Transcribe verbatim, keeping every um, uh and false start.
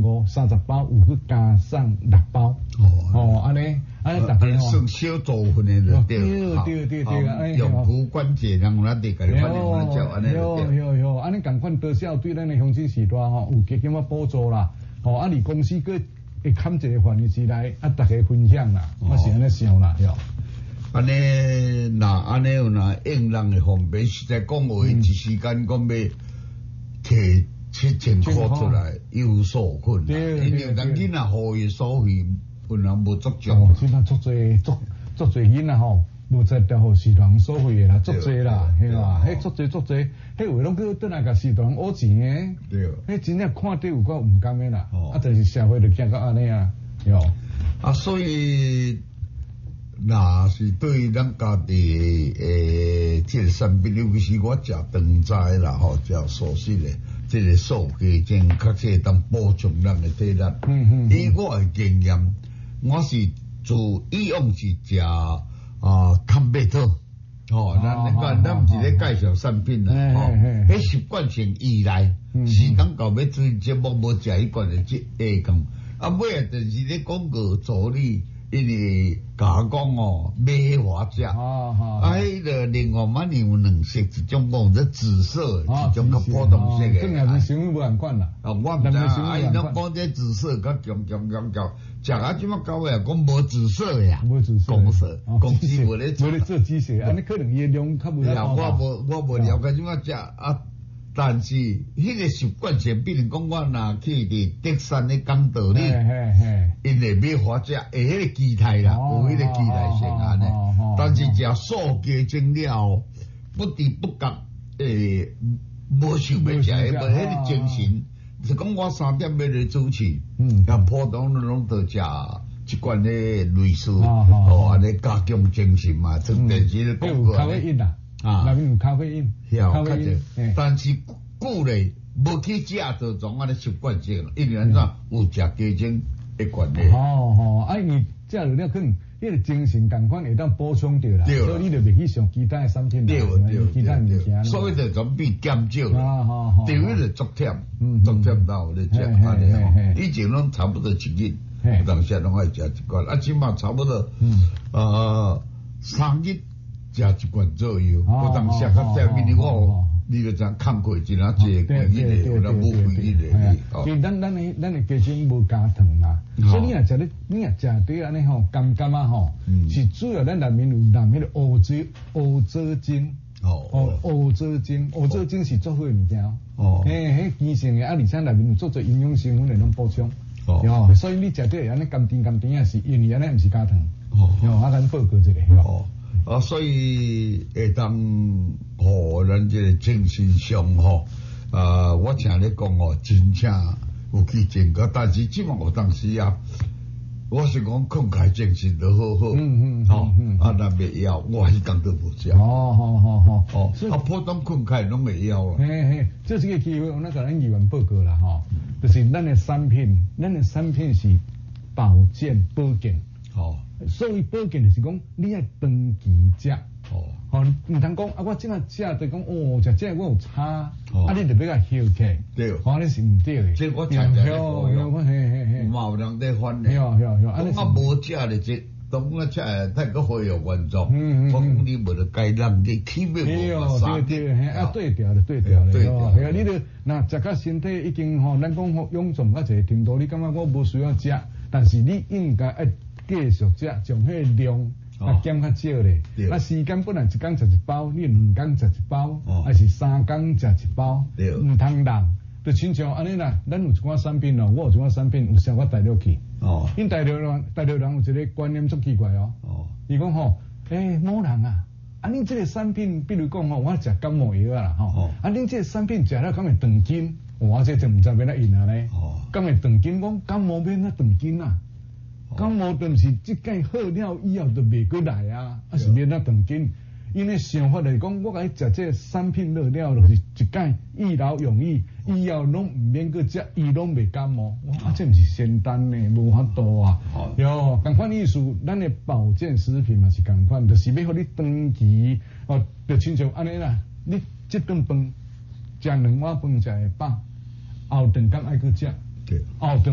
五三十包，有去加上六包。哦哦，安尼安尼大家吼， 算小组分的就对对对对，安尼用骨关节，然后咱得甲你反正我叫安尼就对。 有有有，安尼共款多少对咱的乡亲时代吼有加减啊补助啦。哦，啊，你公司个会砍一个范围之内，啊，大家分享啦，我是安尼想啦，哟。 安尼那安尼有那应人的方便，实在讲话一时间讲要摕七千块出来，有所困难。因为人囡仔互伊所费，本来无足足。 哦，现在足侪足足侪囡仔吼。无在调互市场收费的啦，足济啦，系嘛？迄足济足济，迄话拢去倒来甲市场讹钱诶。 对。 迄真正看到有够毋甘诶啦。哦。啊，但是社会就行到安尼啊，哟。 啊，所以若是对于咱家己诶，即个产品，尤其是我食长菜啦，吼，食素食诶，即个素鸡精，确实会当补充咱诶体力。嗯嗯。以我诶经验，我是自以往是食。啊，康贝特，哦，咱咱咱毋是咧介绍产品啦，吼，迄习惯性依赖，时间到要做节目无食迄罐的即下讲，啊尾啊就是咧广告助理，因为甲我讲哦，买花食，啊，迄个另外嘛有两色，一种讲做紫色，一种较普通色的， 这也是想无共款啦， 啊，我毋知啊，伊拢讲这紫色较强强强强。食啊，即马到尾啊，讲无紫色呀， 无紫色， 公色，公司无咧做，无咧做机械，安尼可能伊诶量较无啦。我无我无了解即马食啊，但是迄个习惯性，比如讲我若去伫德山咧讲道理，因会买花食，会迄个期待啦，有迄个期待性安尼。但是食素鸡精了，不知不觉诶，无想要食，无迄个精神。是讲我三点要来主持，嗯，啊，普通拢都食一罐咧类似，哦，安尼加强精神嘛，做电视咧广告。 咖啡因啦，啊，内面有咖啡因， 咖啡因，但是久咧无去食就种安尼习惯性，因为安怎有食鸡精一罐咧。 哦哦，啊，你食了了可能迄个精神共款会当补充着啦，所以你就袂去上其他诶产品啦，其他物件。 所以就总比减少啦，第一就足忝，足忝到咧食安尼吼。以前拢差不多一日，有当时拢爱食一罐，啊，即码差不多呃三日食一罐左右，有当时较忝，因为我你就讲看过一哪济几日的，有那无几日的。 其实咱咱的咱的鸡精无加糖啦，所以你若食咧，你若食对安尼吼，感觉啊吼，是主要咱内面有含迄个欧洲欧洲精。哦哦，欧洲精，欧洲精是做好物件哦。诶，迄基性的啊，而且内面有做做营养成分来拢补充。哦，所以你食对安尼甘甜甘甜啊，是因为安尼毋是加糖。哦，啊，咱报告一个。哦。 啊，所以会当互咱这个精神上吼，啊，我听你讲哦，真正有去真个，但是即满有当时啊，我是讲困开精神都好好，嗯嗯，吼，啊，那袂枵，我迄工都无食。哦，好好好，哦，啊，普通困开拢袂枵啊。 嘿嘿，这是个机会，我那甲咱议员报告啦，吼，就是咱的产品，咱的产品是保健保健。哦，所以保健就是讲，你要长期食。哦，吼，唔通讲啊，我即马食就讲哦，食这我有差，啊，你特别甲休起， 对， 哦，你是唔对的。 即我常常咧讲，有冇人在反咧？ 有有有， 讲我无食咧，即当我食太个会有原则，嗯嗯，讲你无得该让你起码无啥。对对对，啊对调了对调了，对调。系啊，你著那食到身体已经吼，咱讲臃肿到一个程度，你感觉我无需要食，但是你应该爱。继续食，将迄个量啊减较少咧。啊，时间本来一工食一包，你两工食一包，还是三工食一包，唔通人。就亲像安尼啦，咱有一款产品咯，我有一款产品有啥我带落去。哦，因带落人带落人有一个观念足奇怪哦。哦，伊讲吼，诶，某人啊，啊，恁这个产品，比如讲吼，我食感冒药啦，吼，啊，恁这个产品食了敢会长筋？我这就唔知要哪用啊咧。哦，敢会长筋？讲感冒免那长筋啊。感冒顿是即届好了以后就袂过来啊，啊是免那长筋。因为想法来讲，我甲伊食这产品热了，就是一届一劳永逸，以后拢唔免去食，伊拢袂感冒。哇，这毋是仙丹呢，无法度啊。哟，共款意思，咱的保健食品嘛是共款，就是要互你长期哦，就亲像安尼啦，你这顿饭食两碗饭才会饱，后顿敢爱去食，后顿。